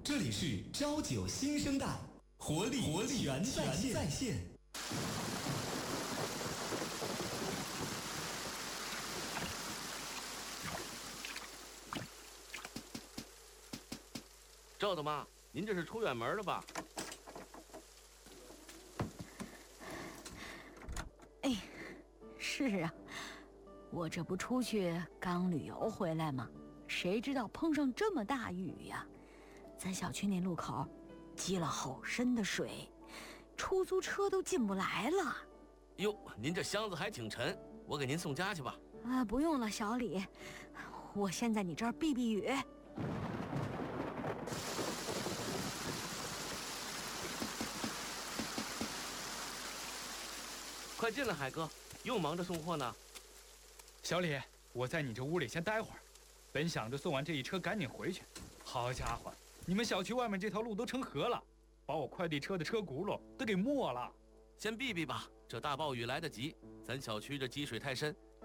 这里是朝九新生代，活力全在线。 赵大妈，您这是出远门了吧？ 哎，是啊，我这不出去刚旅游回来吗？谁知道碰上这么大雨呀！咱小区那路口积了好深的水，出租车都进不来了。 哟，您这箱子还挺沉，我给您送家去吧。 啊，不用了，小李，我先在你这儿避避雨。 快进来，海哥，又忙着送货呢。 小李，我在你这屋里先待会儿，本想着送完这一车赶紧回去。好家伙，你们小区外面这条路都成河了，把我快递车的车轱辘都给没了。 先避避吧，这大暴雨来得及，咱小区这积水太深，